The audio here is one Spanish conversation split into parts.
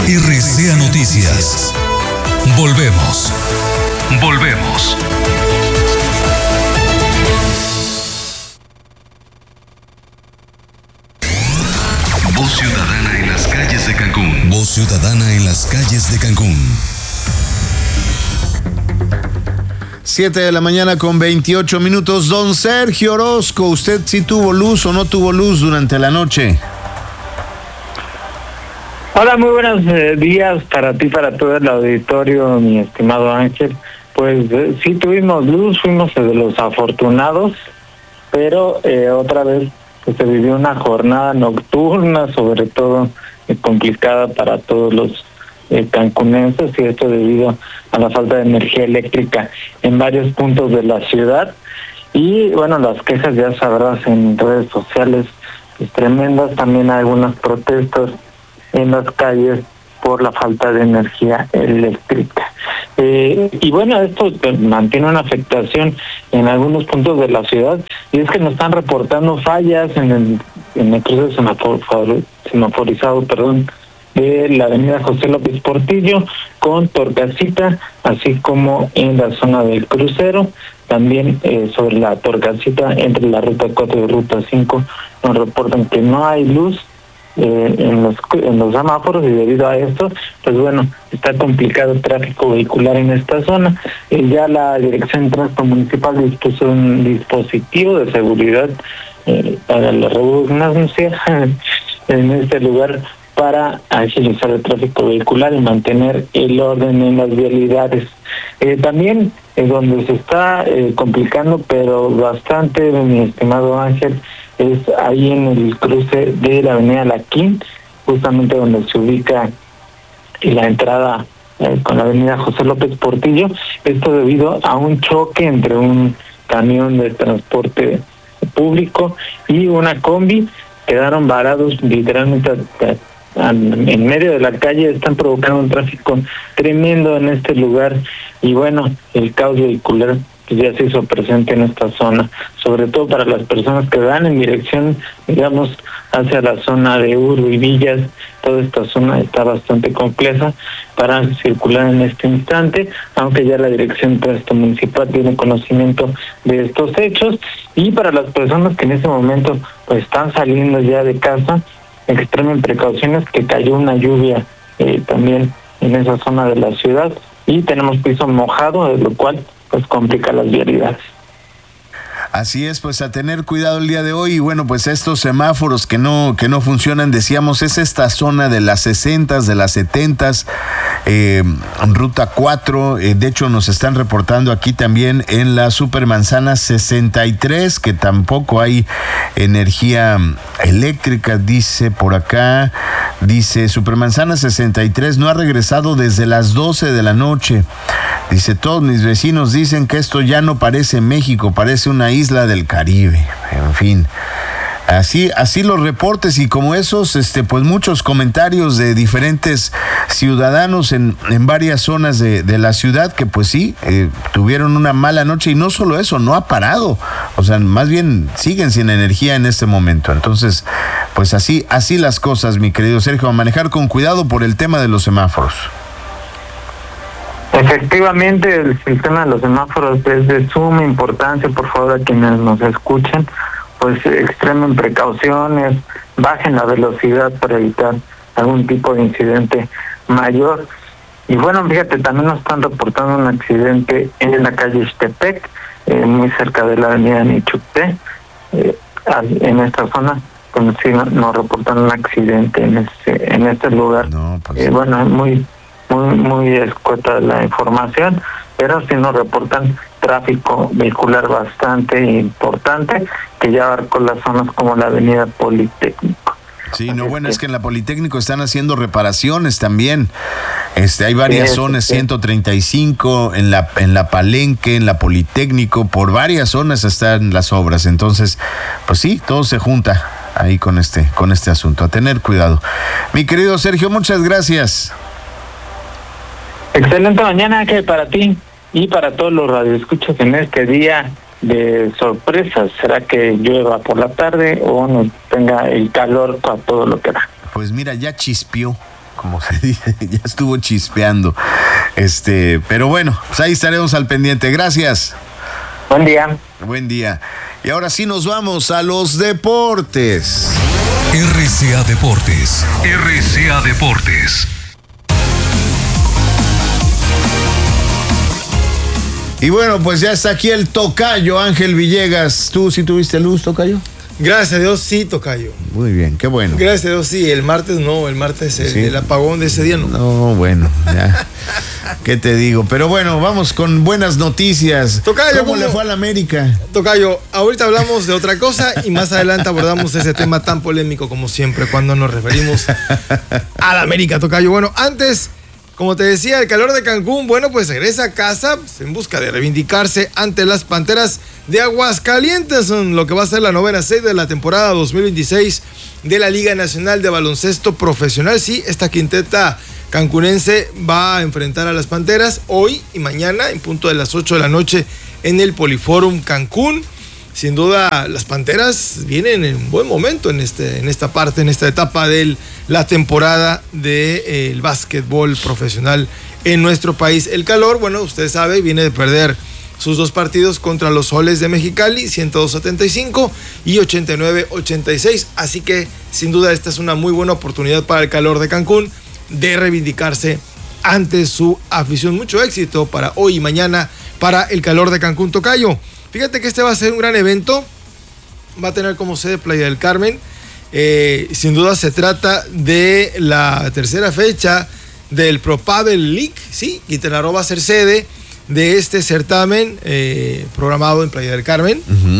RCA Noticias. Volvemos. Voz ciudadana en las calles de Cancún. Voz ciudadana en las calles de Cancún. 7:28 a.m. Don Sergio Orozco, ¿usted sí tuvo luz o no tuvo luz durante la noche? Hola, muy buenos días para ti, para todo el auditorio, mi estimado Ángel. Pues sí tuvimos luz, fuimos de los afortunados, pero otra vez pues, se vivió una jornada nocturna, sobre todo complicada para todos los cancunenses, y esto debido a la falta de energía eléctrica en varios puntos de la ciudad. Y bueno, las quejas ya sabrás en redes sociales pues, tremendas, también hay algunas protestas en las calles por la falta de energía eléctrica. Y bueno, esto mantiene una afectación en algunos puntos de la ciudad, y es que nos están reportando fallas en el cruce semaforizado, de la avenida José López Portillo con Torcasita, así como en la zona del crucero, también sobre la Torcasita entre la ruta 4 y ruta 5 nos reportan que no hay luz en los semáforos, y debido a esto, pues bueno, está complicado el tráfico vehicular en esta zona. Ya la Dirección de Tránsito Municipal dispuso un dispositivo de seguridad para la redundancia en este lugar para agilizar el tráfico vehicular y mantener el orden en las vialidades. También donde se está complicando, pero bastante, mi estimado Ángel, es ahí en el cruce de la avenida Laquín, justamente donde se ubica la entrada con la avenida José López Portillo. Esto debido a un choque entre un camión de transporte público y una combi. Quedaron varados literalmente en medio de la calle, están provocando un tráfico tremendo en este lugar, y bueno, el caos vehicular pues ya se hizo presente en esta zona, sobre todo para las personas que van en dirección, digamos, hacia la zona de Urbo y Villas. Toda esta zona está bastante compleja para circular en este instante, aunque ya la Dirección de Tránsito Municipal tiene conocimiento de estos hechos. Y para las personas que en ese momento pues están saliendo ya de casa, extremen precauciones, que cayó una lluvia también en esa zona de la ciudad, y tenemos piso mojado, de lo cual pues complica las vialidades. Así es, pues a tener cuidado el día de hoy. Y bueno, pues estos semáforos que no funcionan, decíamos, es esta zona de las 60s, de las 70s, ruta 4. De hecho, nos están reportando aquí también en la Supermanzana 63 que tampoco hay energía eléctrica, dice por acá. Dice, Supermanzana 63 no ha regresado desde las 12 de la noche. Dice, todos mis vecinos dicen que esto ya no parece México, parece una isla del Caribe. En fin, así los reportes, y como esos, pues muchos comentarios de diferentes ciudadanos en varias zonas de la ciudad que pues sí, tuvieron una mala noche, y no solo eso, no ha parado. O sea, más bien siguen sin energía en este momento. Entonces, pues así las cosas, mi querido Sergio, a manejar con cuidado por el tema de los semáforos. Efectivamente, el sistema de los semáforos es de suma importancia. Por favor, a quienes nos escuchen, pues extremen precauciones, bajen la velocidad para evitar algún tipo de incidente mayor. Y bueno, fíjate, también nos están reportando un accidente en la calle Ixtepec, muy cerca de la avenida Nichupté, en esta zona. Pues sí, nos reportan un accidente en este lugar. No, pues... Bueno, muy escueta la información, pero sí nos reportan tráfico vehicular bastante importante, que ya abarcó las zonas como la avenida Politécnico. Sí, no, bueno, es que en la Politécnico están haciendo reparaciones también. Hay varias zonas, 135, en la Palenque, en la Politécnico, por varias zonas están las obras. Entonces, pues sí, todo se junta ahí con este asunto. A tener cuidado. Mi querido Sergio, muchas gracias. Excelente mañana, Ángel, para ti y para todos los radioescuchas en este día de sorpresas. ¿Será que llueva por la tarde o no tenga el calor a todo lo que da? Pues mira, ya chispió. como se dice, ya estuvo chispeando. Pero bueno, pues ahí estaremos al pendiente. Gracias. Buen día. Buen día. Y ahora sí nos vamos a los deportes. RCA Deportes. RCA Deportes. Y bueno, pues ya está aquí el tocayo Ángel Villegas. ¿Tú sí tuviste luz, tocayo? Gracias a Dios sí, tocayo. Muy bien, qué bueno. Gracias a Dios sí, el martes no, el martes el apagón de ese día no. No, bueno, ya. ¿Qué te digo? Pero bueno, vamos con buenas noticias. Tocayo, ¿Cómo le fue al América? Tocayo, ahorita hablamos de otra cosa y más adelante abordamos ese tema tan polémico como siempre cuando nos referimos al América, tocayo. Bueno, antes, como te decía, el calor de Cancún, bueno, pues regresa a casa en busca de reivindicarse ante las Panteras de Aguascalientes, en lo que va a ser la novena sede de la temporada 2026 de la Liga Nacional de Baloncesto Profesional. Sí, esta quinteta cancunense va a enfrentar a las Panteras hoy y mañana en punto de las 8 de la noche en el Poliforum Cancún. Sin duda, las Panteras vienen en buen momento en esta etapa de la temporada del básquetbol profesional en nuestro país. El calor, bueno, usted sabe, viene de perder sus 2 partidos contra los Soles de Mexicali, 102-75 y 89-86. Así que, sin duda, esta es una muy buena oportunidad para el calor de Cancún de reivindicarse ante su afición. Mucho éxito para hoy y mañana para el calor de Cancún, tocayo. Fíjate que este va a ser un gran evento, va a tener como sede Playa del Carmen. Sin duda se trata de la tercera fecha del Pro Padel League, ¿sí? Quintana Roo va a ser sede de este certamen programado en Playa del Carmen.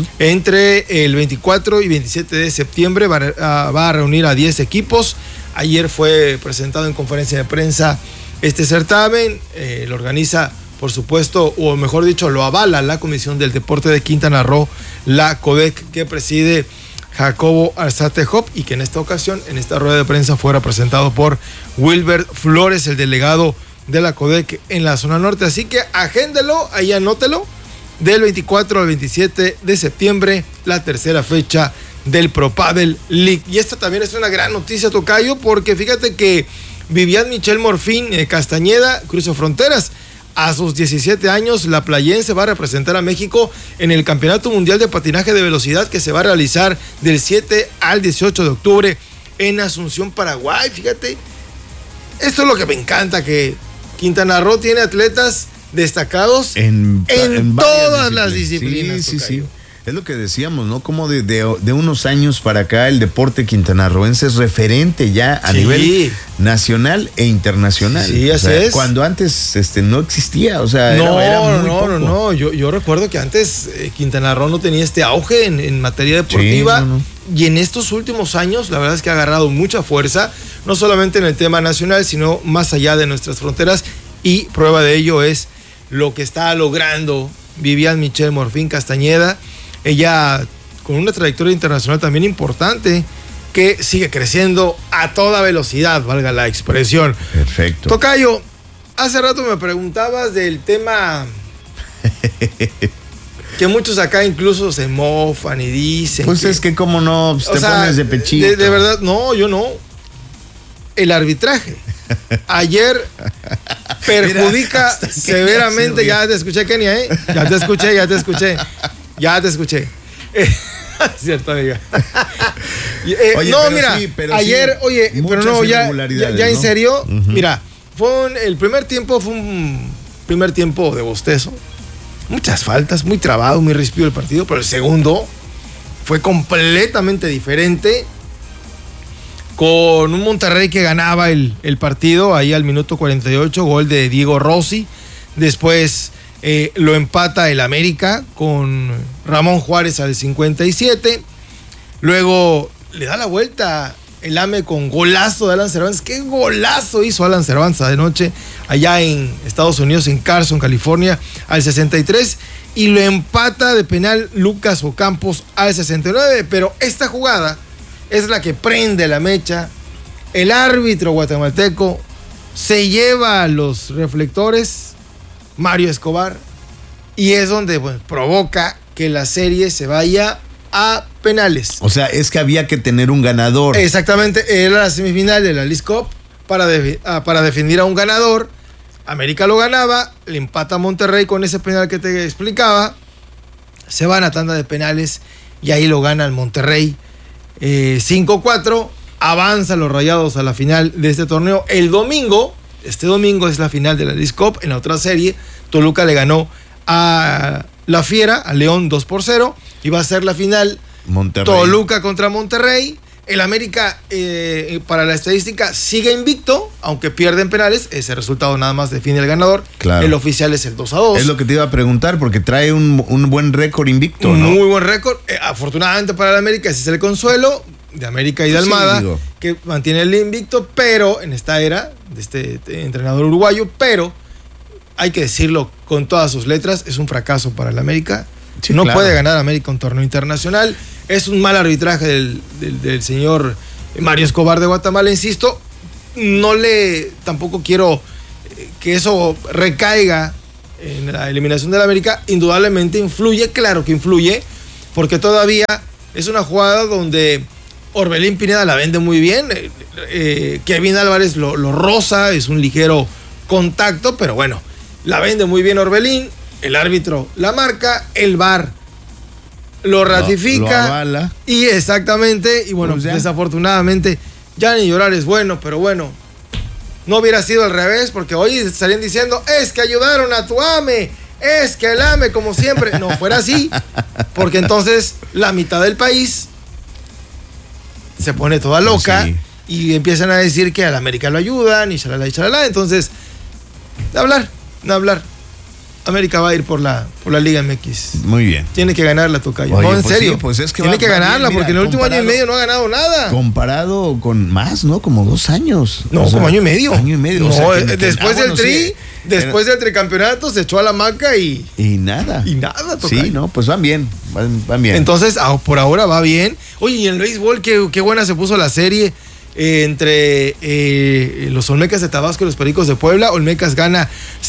Entre el 24 y 27 de septiembre va a reunir a 10 equipos. Ayer fue presentado en conferencia de prensa este certamen, lo organiza, por supuesto, o mejor dicho, lo avala la Comisión del Deporte de Quintana Roo, la CODEC, que preside Jacobo Arzate Hop, y que en esta ocasión, en esta rueda de prensa, fue representado por Wilbert Flores, el delegado de la CODEC en la zona norte. Así que agéndelo, ahí anótelo, del 24 al 27 de septiembre, la tercera fecha del Pro Padel League. Y esta también es una gran noticia, tocayo, porque fíjate que Vivian Michelle Morfín Castañeda cruzó fronteras. A sus 17 años, la playense va a representar a México en el Campeonato Mundial de Patinaje de Velocidad, que se va a realizar del 7 al 18 de octubre en Asunción, Paraguay. Fíjate, esto es lo que me encanta, que Quintana Roo tiene atletas destacados en todas las disciplinas. Sí. Es lo que decíamos, ¿no? Como de unos años para acá el deporte quintanarroense es referente ya a nivel nacional e internacional. Sí, así es. Cuando antes no existía, o sea, era muy poco. No. Yo recuerdo que antes Quintana Roo no tenía este auge en materia deportiva. Sí, y en estos últimos años, la verdad es que ha agarrado mucha fuerza, no solamente en el tema nacional, sino más allá de nuestras fronteras. Y prueba de ello es lo que está logrando Vivian Michelle Morfín Castañeda. Ella con una trayectoria internacional también importante, que sigue creciendo a toda velocidad, valga la expresión. Perfecto. Tocayo, hace rato me preguntabas del tema que muchos acá incluso se mofan y dicen. Pues es que cómo no, pues te pones de pechito. De verdad, no, yo no. El arbitraje ayer perjudica severamente. Ya te escuché, Kenia, Ya te escuché. Cierto, amiga. Oye, no, mira, sí, ayer, sí, pero no, ya en serio, mira, el primer tiempo fue un primer tiempo de bostezo. Muchas faltas, muy trabado, muy rispio el partido, pero el segundo fue completamente diferente, con un Monterrey que ganaba el partido ahí al minuto 48, gol de Diego Rossi. Después lo empata el América con Ramón Juárez al 57. Luego le da la vuelta el AME con golazo de Alan Cervantes. ¡Qué golazo hizo Alan Cervantes de noche allá en Estados Unidos, en Carson, California, al 63! Y lo empata de penal Lucas Ocampos al 69. Pero esta jugada es la que prende la mecha. El árbitro guatemalteco se lleva a los reflectores, Mario Escobar, y es donde provoca que la serie se vaya a penales. O sea, es que había que tener un ganador. Exactamente, era la semifinal de la Leagues Cup para definir a un ganador. América lo ganaba, le empata a Monterrey con ese penal que te explicaba, se van a tanda de penales y ahí lo gana el Monterrey 5-4, avanzan los Rayados a la final de este torneo. Este domingo es la final de la Leagues Cup. En la otra serie, Toluca le ganó a la Fiera, a León 2-0, y va a ser la final Monterrey. Toluca contra Monterrey. El América, para la estadística, sigue invicto, aunque pierden penales. Ese resultado nada más define el ganador. Claro. El oficial es el 2-2. Es lo que te iba a preguntar, porque trae un buen récord invicto, ¿no? Muy buen récord. Afortunadamente para el América, ese es el consuelo de América y de Almada, Sí, que mantiene el invicto, pero en esta era de este entrenador uruguayo, pero hay que decirlo con todas sus letras, es un fracaso para el América. Sí, no claro. puede ganar América un torneo internacional. Es un mal arbitraje del señor Mario Escobar de Guatemala, insisto. Tampoco quiero que eso recaiga en la eliminación del América. Indudablemente influye, claro que influye, porque todavía es una jugada donde Orbelín Pineda la vende muy bien. Kevin Álvarez lo roza, es un ligero contacto, pero bueno, la vende muy bien Orbelín. El árbitro la marca, el VAR lo ratifica. Lo avala. Y exactamente, y bueno, Pues ya. desafortunadamente, ya ni llorar es bueno, pero bueno, no hubiera sido al revés, porque hoy estarían diciendo, es que ayudaron a tu AME, es que el AME, como siempre, no fuera así, porque entonces la mitad del país se pone toda loca, Sí. y empiezan a decir que al América lo ayudan, y chalala, entonces, de hablar. América va a ir por la Liga MX. Muy bien. Tiene que ganarla, Tocayo. Oye, no, en pues serio. sí, pues es que tiene va que bien, ganarla, mira, porque en el último año y medio no ha ganado nada. Comparado con más, ¿no? Como 2 años. No, O sea, como año y medio. Año y medio. No, o sea, después del bueno, tri, sí. después del tricampeonato, se echó a la hamaca y nada. nada, Tocayo. Sí, no, pues van bien. Van bien. Entonces, por ahora va bien. Oye, y en el béisbol, qué buena se puso la serie entre los Olmecas de Tabasco y los Pericos de Puebla. Olmecas gana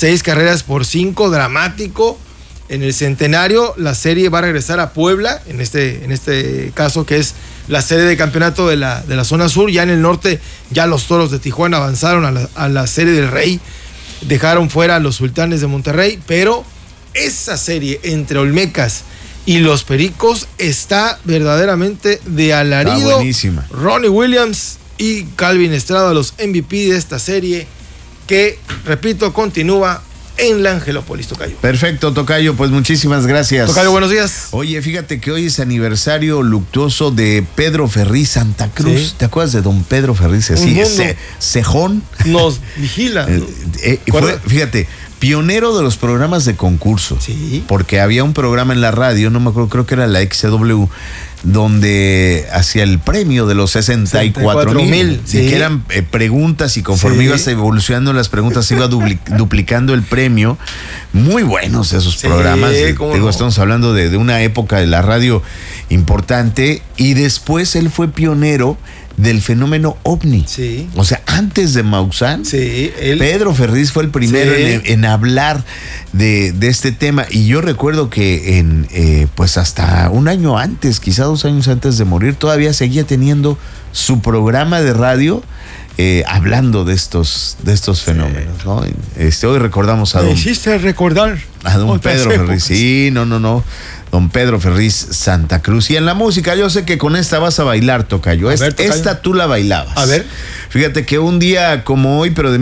6-5, dramático. En el centenario, la serie va a regresar a Puebla, en este caso, que es la sede de campeonato de la zona sur. Ya en el norte, ya los Toros de Tijuana avanzaron a la serie del Rey, dejaron fuera a los Sultanes de Monterrey, pero esa serie entre Olmecas y los Pericos está verdaderamente de alarido. Está buenísima. Ronnie Williams y Calvin Estrada, los MVP de esta serie, que, repito, continúa en la Angelópolis, Tocayo. Perfecto, Tocayo, pues muchísimas gracias. Tocayo, buenos días. Oye, fíjate que hoy es aniversario luctuoso de Pedro Ferriz Santa Cruz. Sí. ¿Te acuerdas de don Pedro Ferriz? Un Sí, mundo. cejón. Nos vigila. Fue, fíjate, pionero de los programas de concurso. Sí. Porque había un programa en la radio, no me acuerdo, creo que era la XW, donde hacía el premio de los 64,000. Sí. Y que eran preguntas, y conforme Sí. ibas evolucionando las preguntas, se iba duplicando el premio. Muy buenos esos Sí, programas. cómo Digo, no. estamos hablando de una época de la radio importante. Y después él fue pionero del fenómeno OVNI. Sí. O sea, antes de Maussan, Sí, él. Pedro Ferriz fue el primero Sí. en hablar de este tema. Y yo recuerdo que pues hasta un año antes, quizá 2 años antes de morir, todavía seguía teniendo su programa de radio hablando de estos fenómenos, ¿no? Hoy recordamos Me hiciste recordar a don otras Pedro épocas. Ferriz. Sí, no. Don Pedro Ferriz Santa Cruz. Y en la música, yo sé que con esta vas a bailar, Tocayo. A ver, Tocayo. Esta tú la bailabas. A ver. Fíjate que un día como hoy, pero de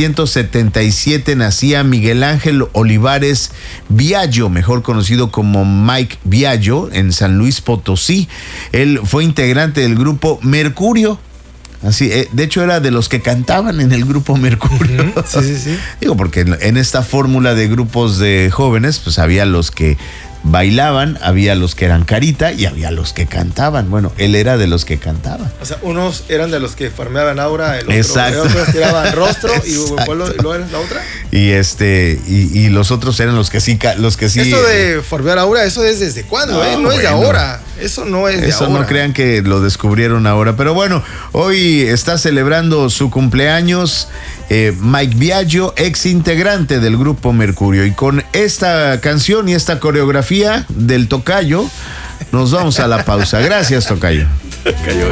1977, nacía Miguel Ángel Olivares Viallo, mejor conocido como Mike Viallo, en San Luis Potosí. Él fue integrante del grupo Mercurio. Así, de hecho era de los que cantaban en el grupo Mercurio. Sí. Digo, porque en esta fórmula de grupos de jóvenes, pues había los que bailaban, había los que eran carita y había los que cantaban. Bueno, él era de los que cantaban. O sea, unos eran de los que farmeaban aura, el otro, Exacto. otros tiraban rostro y Exacto. luego era la otra. Y los otros eran los que sí. Eso de farmear aura, eso es desde cuándo, No, no es de bueno. ahora. Eso no es de Eso ahora. no crean que lo descubrieron ahora. Pero bueno, hoy está celebrando su cumpleaños Mike Viallo, ex integrante del grupo Mercurio. Y con esta canción y esta coreografía del Tocayo, nos vamos a la pausa. Gracias, Tocayo.